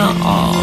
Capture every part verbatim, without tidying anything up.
Sana all.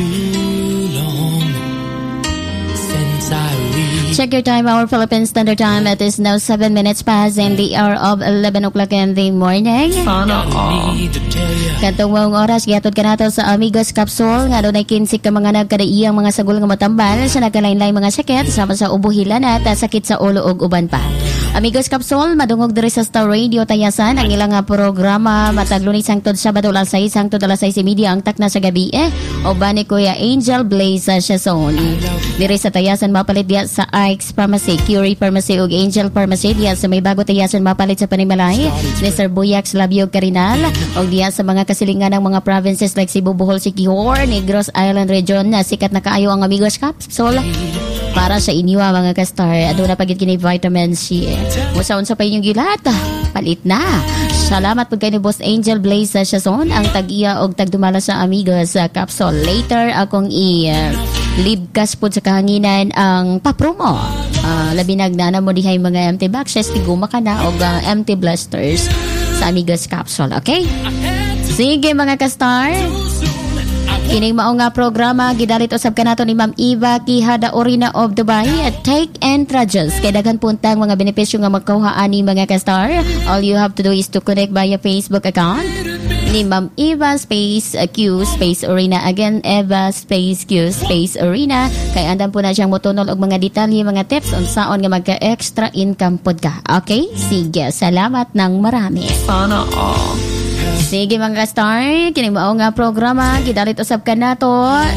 Check your time, our Philippine Standard Time. It is now seven minutes past in the hour of eleven o'clock in the morning. Sana all. Katong mong oras, gihatod ka nato sa Amigos Capsule. Nga doon ay kinsik ka mga nagkadaiyang mga sagol nga matambal sa nagkalain-lain mga sakit, sama sa ubuhilan at sakit sa ulo ug uban pa. Amigos Capsule, madungog diri sa Star Radio Tayasan. Ang ilang nga programa matag Lunes hangtod Sabado alas sais hangtod alas sais media ang takna sa gabi eh. O ba ni Kuya Angel Blaze sa Shazon. Diri sa Tayasan mapalit diya sa Ike's Pharmacy, Curie Pharmacy ug Angel Pharmacy diya sa may bago Tayasan mapalit sa Panimalay ni Sir Buyax Labiog Carinal og diya sa mga kasilingan ng mga provinces like Cebu, Bohol, Siquijor, Negros Island Region na sikat na kaayo ang Amigos Capsule para sa inyo mga ka-star. Aduna pagit kini vitamin C. Musaon sa pa inyong gilat. Palit na. Salamat po kay ni Boss Angel Blaze sa Shazon ang tag-iya og tagdumala sa Amigos Capsule. Later akong i uh, libkas po sa kahanginan ang papromo. Uh, labi nagnana mo dihay mga empty boxes, tiguma ka na og uh, empty blasters sa Amigos Capsule. Okay? Sige mga ka-star. Kining mao nga programa gidalit usab kanato ni Ma'am Eva Quijada Orina of Dubai at Take and Trajes kay daghan puntang mga benepisyo nga magkuha ani mga ka-star. All you have to do is to connect via Facebook account ni Ma'am Eva space uh, Q space Orina. Again, Eva space Q space Orina. Kay andam po na siyang motunol og mga detalye, mga tips unsaon nga magka-extra income pod ka. Okay? Sige, salamat nang marami. Sana all. Sige mga ka-star, kining mao nga programa gidalit usab kanato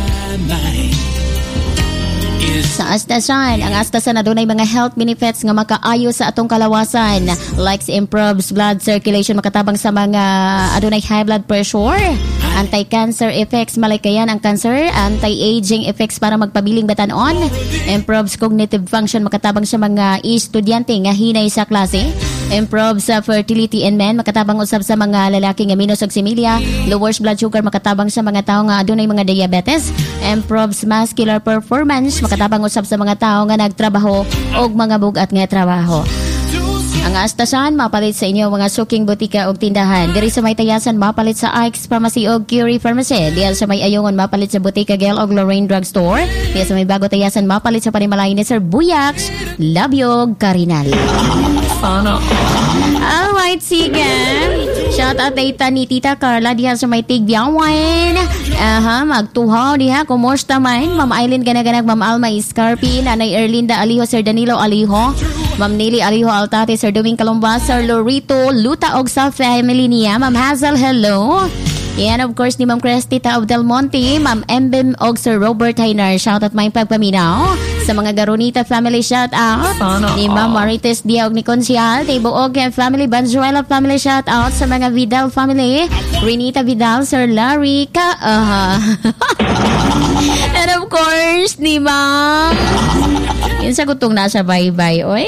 sa Astasan. Ang Astasan adunay mga health benefits nga makaayo sa atong kalawasan, like improves blood circulation, makatabang sa mga adunay high blood pressure, anti-cancer effects, malikayan ang cancer, anti-aging effects para magpabiling batanon, improves cognitive function, makatabang sa mga estudyante nga hinay sa klase, improves uh, fertility in men, makatabang usab sa mga lalaki nga menoxidemia, lowers blood sugar, makatabang sa mga tao nga adunay mga diabetes, improves muscular performance, makatabang usab sa mga tao nga nagtrabaho og mga bugat nga trabaho. Ang Astasan mapalit sa inyo mga suking butika og tindahan. Diri sa may Tayasan mapalit sa Ike's Pharmacy og Curie Pharmacy. Diyan sa may Ayungon mapalit sa Butika Gel og Lorraine Drug Store. Diyan sa may Bago Tayasan mapalit sa Panimalay ni Sir Buyax Labiog Carinal. Sana. Alright, sige. Shout out data ni Tita Carla diha sa may Tigbiawan. Aha, magtuhaw diha. Kumusta man? Ma'am Aileen Ganaganag, Ma'am Alma Iscarpi, Nanay Erlinda Aliho, Sir Danilo Aliho, Ma'am Nili Aliho Altate, Sir Duming Calumba, Sir Lorito Luta og sa family niya, Ma'am Hazel, hello. And of course ni Ma'am Crestita of Del Monte, Ma'am Embem og Sir Robert Hainar. Shout out may pagpaminaw sa mga Garonita family, shout out. Sana ni Ma'am Marites Diaog ni Consial, Tibuog family, Banzuela family, shout out sa mga Vidal family, Renita Vidal, Sir Larry Ka, uh, and of course ni Ma'am yun sa gutong nasa bye-bye, oy.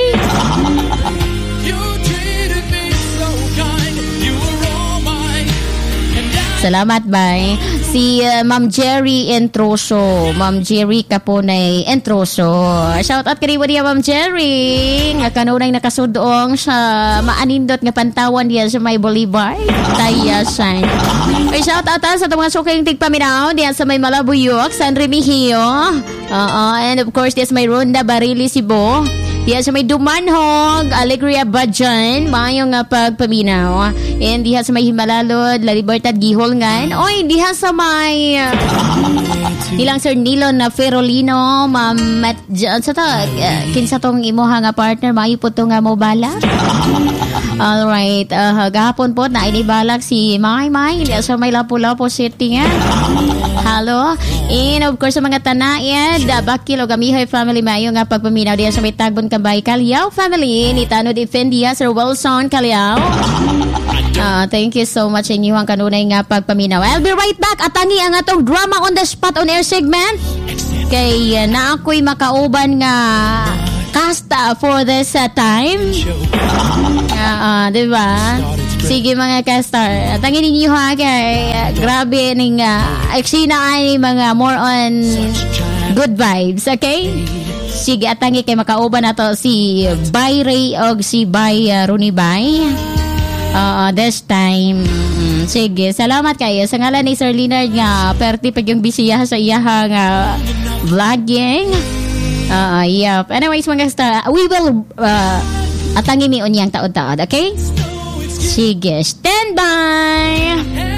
Salamat, bye. Si uh, Ma'am Jerry Entroso. Ma'am Jerry Caponay Entroso. Shout out kay niya, Ma'am Jerry. Nga kanunay nakasudong sa maanindot nga pantawan diya sa may Bolivar. Tayasan. Ay, shout out sa mga suking tigpaminaw diya sa may Malabuyok, San Remigio. Uh, and of course, diya sa may Ronda Barili, Cebu. Diya sa may Dumanhog, Alegria Bajan, mayong uh, pagpaminaw. And diha sa may Himalalod, La Libertad, Giholngan. Oy, diha sa may uh, ilang Sir Nilon na Ferolino, Ma'am Mat, sa ta, uh, kinsa tong imuha nga partner, mayo po to nga mo balak. Alright, uh, gahapon po na inibalak si May May, diya sa may Lapu-Lapu City nga. Hello. And of course sa mga tanayad, Bakil o Gamihoy family, mayo nga pagpaminaw diya sa may Tagbon Kabay, Calyaw family, ni Tano Defendia, Sir Wilson Calyaw. Uh, thank you so much inyo ang kanunay nga pagpaminaw. I'll be right back. Atangi ang atong drama on the spot on air segment. Kay uh, na ako'y makauban nga kasta for this uh, time. Uh, uh, diba? Sige mga kastar. Atangin ninyo ha kay uh, grabe ning uh, eksena ay mga more on good vibes, okay? Sige, atangi kay makauban nato si Bay Ray og si Bay uh, Rooney Bay. Uh, this time Sige, salamat kayo. Sa ngalan ni Sir Leonard nga, perti pag yung bisiya sa iyahang uh, vlogging. Uh, yep. Anyways, mga star, we will uh, atangin ni Unyang taod-taod, okay? Sige, stand by!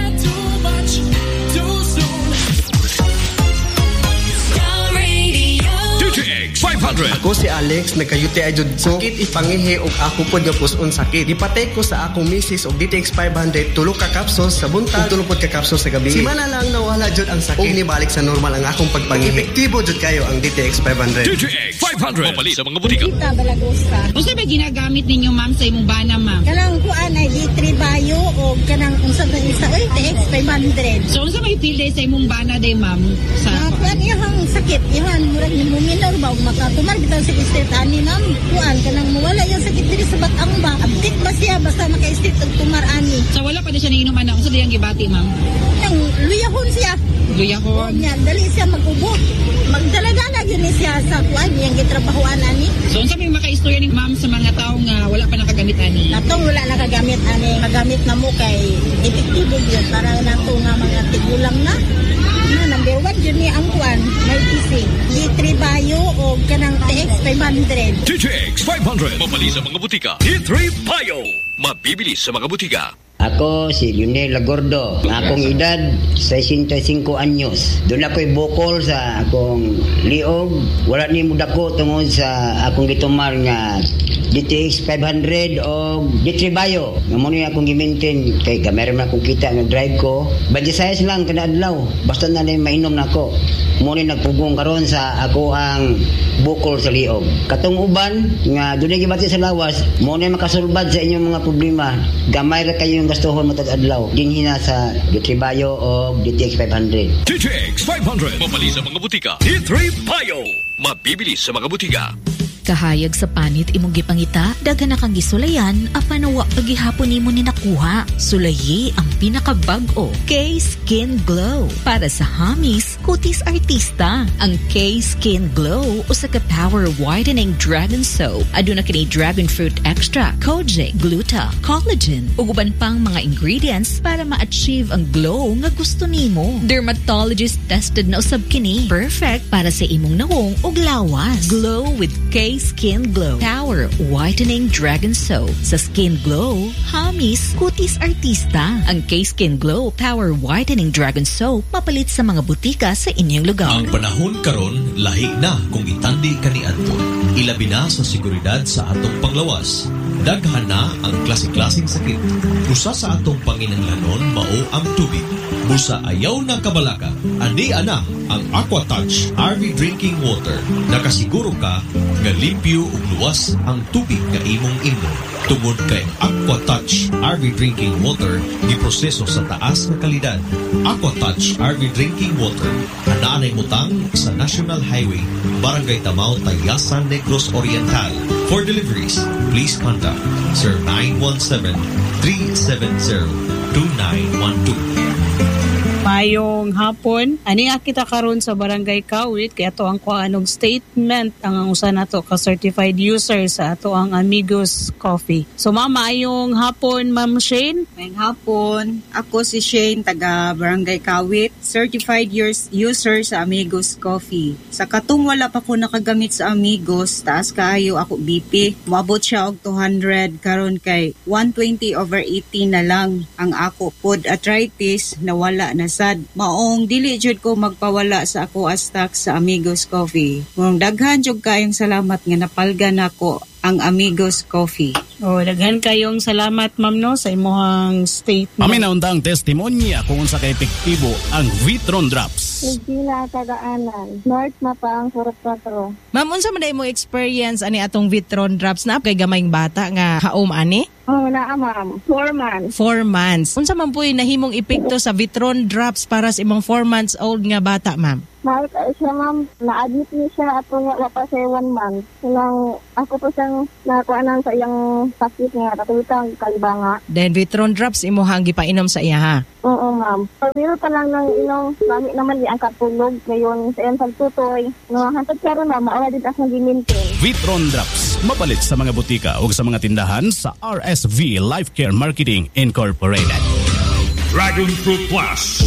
five hundred. Ako si Alex, nagkayuti ay jud ko. Sakit ipangihi og ako pod nga puson sakit. Ipatay ko sa akong misis og D T X five hundred tulo ka capsules sa buntag, tulo pod ka capsules sa gabi. Simana lang nawala jud ang sakit. Og nibalik sa normal ang akong pagpangihi. Epektibo jud kayo ang D T X five hundred. D T X five hundred. Mapali sa mga butika. Kita balagosa. Unsa ba ginagamit ninyo ma'am sa imong bana ma'am? Kanang kuan ay D three Bio o kanang unsa ba isa oy D T X five hundred. So unsa may feel day sa imong bana day ma'am? Sa uh, kuan iyang sakit, iyan murag ni minor ba makatumar bitaw sa state ani nam kuan kanang mawala yung sakit diri sa batang ba. Update ba siya basta maka-state og tumar ani. So wala pa na siya niinuman na unsa diyang gibati ma'am? Nang luyahon siya. Luyahon. Nya dali siya magubo. Magdalaga na gyud siya sa kuan iyang gitrabahoan ani. So unsa may maka-istorya ni ma'am sa mga tawo nga wala pa nakagamit ani? Natong wala nakagamit ani, magamit na mo kay epektibo gyud para nato nga mga tigulang na. Na number one yun ni ang kuan, may P C. D three Bio o kanang T X five hundred. D T X five hundred. Mapali sa mga butika. D three Bio. Mabibili sa mga butika. Ako si Lionel Lagordo. Akong edad sesenta-cinco anyos. Doon ako'y bukol sa akong liog. Wala ni mo dako tungod sa akong gitumar nga D T X five hundred o D three Bio. Nga mo niya akong gimintin kay gamay man akong kita nga drive ko. Badya sayas lang kada adlaw. Basta na lang mainom na ako. Mo ni nagpugong karon sa ako ang bukol sa liog. Katong uban nga dunay gibati sa lawas, mo ni makasulbad sa inyong mga problema. Gamay ra kayo yung gastuhon mo tag-adlaw. Dinhina sa D three Bio o D T X five hundred. D T X five hundred. Mapali sa mga butika. D three Bio. Mabibili sa mga butika. Kahayag sa panit imong gipangita, daghan na kang gisulayan, apanawa pagihapon nimo ni nakuha. Sulayi ang pinakabag-o, K-Skin Glow. Para sa hamis, kutis artista. Ang K-Skin Glow, usa ka power whitening dragon soap. Aduna kini dragon fruit extract, kojic, gluta, collagen, ug uban pang mga ingredients para ma-achieve ang glow nga gusto nimo. Dermatologist tested na usab kini. Perfect para sa imong nawong ug lawas. Glow with K Skin Glow Power Whitening Dragon Soap. Sa Skin Glow, hamis, kutis artista. Ang K-Skin Glow Power Whitening Dragon Soap mapalit sa mga butika sa inyong lugar. Ang panahon karon lahi na kung itandi kaniadto. Ilabi na sa seguridad sa atong panglawas. Daghan na ang klase-klaseng sakit. Usa sa atong panginahanglanon mao ang tubig. Busa ayaw na kabalaka. Andi ana ang AquaTouch R V Drinking Water. Nakasiguro ka nga limpyo ug luwas ang tubig nga imong inom. Tungod kay AquaTouch R V Drinking Water giproseso sa taas nga kalidad. AquaTouch R V Drinking Water anaanay butang sa National Highway, Barangay Tamao, Tayasan, Negros Oriental. For deliveries, please contact Sir nine one seven, three seven zero, two nine one two. Mayong hapon, ani kita karon sa Barangay Kawit kay ato ang kuanong statement ang usa nato ka certified user sa ato ang Amigos Coffee. So mama, ayong hapon Ma'am Shane. Mayong hapon, ako si Shane taga Barangay Kawit, certified user sa Amigos Coffee. Sa katong wala pa ko nakagamit sa Amigos, taas kaayo ako B P. Moabot siya og two hundred karon kay one twenty over eighty na lang ang ako pod arthritis na wala na sad. Maong dili jud ko magpawala sa ako astak sa Amigos Coffee. Mong daghan jud kayong salamat nga napalgan nako ang Amigos Coffee. Oh, daghan kayong salamat ma'am no sa imong statement. Amin na undang testimonya kung unsa ka epektibo ang Vitron Drops. Regina Kadaanan, North Mapang Surotro. Ma'am, unsa man day mo experience ani atong Vitron Drops na kay gamayng bata nga haom ani? Oh, naa ma'am. Four months. Four months. Unsa man po'y nahimong epekto sa Vitron Drops para sa imong four months old nga bata, ma'am? Mahal ka siya, ma'am. Na-admit niya siya at wala pa siya one month. Nang ako po siyang nakuanan sa iyang sakit nga, katulitang kalibanga. Then Vitron Drops imo hang gipainom sa iya, ha? Oo, ma'am. Pero pa lang nang inom, gamit naman di ang katulog. Ngayon, sa iyang pagtutoy. No, hantad karon ma'am, maawa din akong gimintin. Vitron Drops, mapalit sa mga butika o sa mga tindahan sa R S V Life Care Marketing Incorporated. Dragon Fruit Plus.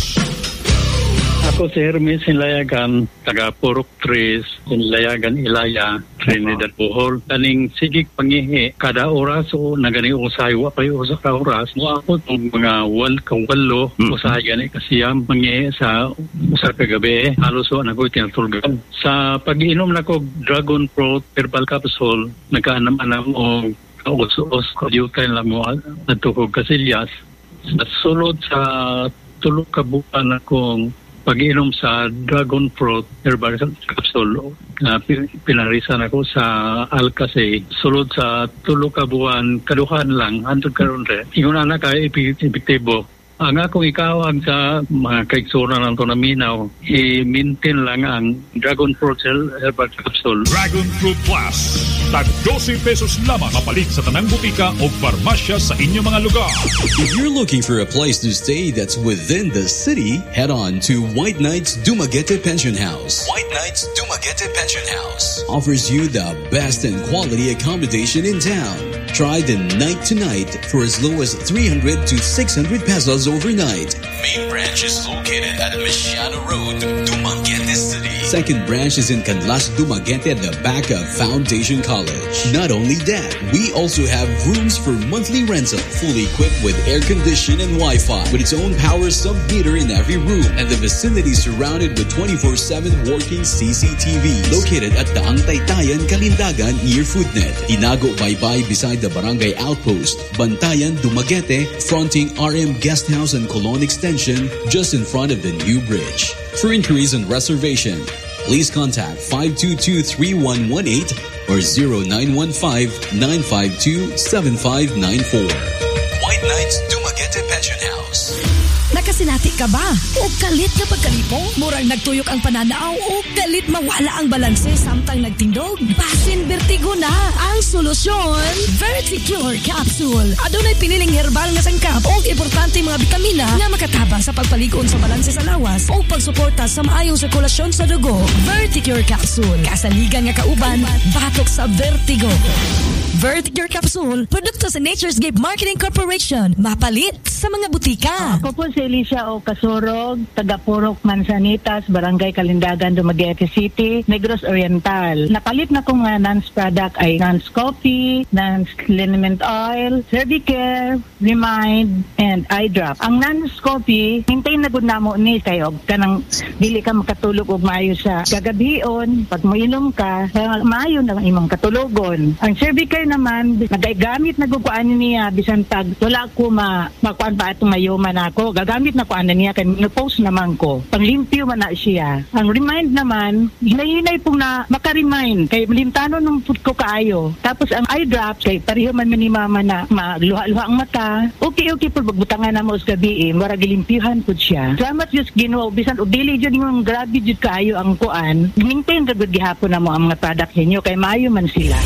Ako si Hermes Sinlayagan, taga Purok Tres, Sinlayagan Ilaya, Trinidad Bohol. Taning sigig pangihi, kada oras o nagani usay, wapay usa ka oras. Mo ako itong mga wal kawalo, usay gani kasiyam, mangihi sa usa ka gabi. Halos o nako'y tinatulgan. Sa pag-inom na ko Dragon Fruit Herbal Capsule, nagkaanam-anam o kaus-us, kadyutay lang mo at tukog kasilyas. Sa sulod sa tulog kabukan akong pag-inom sa Dragon Fruit Herbal Capsule, na uh, pinarisan ako sa Alcacay. Sulod sa tulo ka buwan, kaduhan lang, andun karon re. Ingon na ka epektibo. Ang akong ikawag sa mga kaiksura ng ito na minaw, i-maintain lang ang Dragon Fruit Herbal Capsule. Dragon Fruit Plus. Tag twelve pesos lamang mapalit sa tanang butika o farmasya sa inyong mga lugar. If you're looking for a place to stay that's within the city, head on to White Knights Dumaguete Pension House. White Knights Dumaguete Pension House offers you the best and quality accommodation in town. Try the night to night for as low as three hundred to six hundred pesos overnight. Main branch is located at Mesiano Road, Dumaguete City. Second branch is in Canlas, Dumaguete at the back of Foundation College. Not only that, we also have rooms for monthly rental, fully equipped with air condition and Wi-Fi, with its own power sub-meter in every room, and the vicinity surrounded with twenty-four seven working C C T Vs. Located at Daang Taytayan, Kalindagan, near Foodnet. Inago Baybay beside the Barangay Outpost. Bantayan, Dumaguete, fronting R M Guest House and Colon Extension, just in front of the new bridge. For inquiries and reservation, please contact five two two, three one one eight or zero nine one five, nine five two, seven five nine four. White Knights Dumaguete Pension House. Nakasinati ka ba? O kalit ka pagkalipo? Murang nagtuyok ang pananaw o kalit mawala ang balanse samtang nagtindog? Basin Vertigo na ang solusyon. Verticure Capsule. Adunay piniling herbal nga sangkap o importante mga bitamina nga makatabang sa pagpaligon sa balanse sa lawas o pagsuporta sa maayong sirkulasyon sa dugo. Verticure Capsule. Kasaligan nga kauban, batok sa vertigo. Verticure Capsule. Produkto sa Nature's Gate Marketing Corporation. Mapalit sa mga butika. Ako po si Alicia O. Kasurog, taga Purok Manzanitas, Barangay Kalindagan, Dumaguete City, Negros Oriental. Napalit na kong uh, Nance product ay Nance Coffee, Nance Liniment Oil, Cervicare, Remind, and Eye Drop. Ang Nance Coffee, hintay na gud namo ni kayo kanang dili ka makatulog og maayo sa kagabion. Pag moinom ka, maayo na imong katulogon. Ang Cervicare naman, nagaigamit na gud ko ani niya bisan tag wala ko ma makuan pa atong mayuman ako. Gagamit na ko ano niya, kaya post naman ko. Panglimpyo man na siya. Ang Remind naman, hinay-hinay pong na makaremind. Kaya limtano nung food ko kaayo. Tapos ang eye drops, kaya pareho man ni mama na magluha-luha ang mata. Okay-okay po, magbutangan na mo sa gabi eh. Mara gilimpyuhan po siya. Salamat Diyos Ginoo, bisan o dili dyan yung grabe dyan kaayo ang kuan. Maintain kagod gihapon na mo ang mga product ninyo, kaya maayo man sila.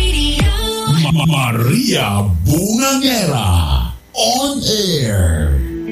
Maria Bungangera on air.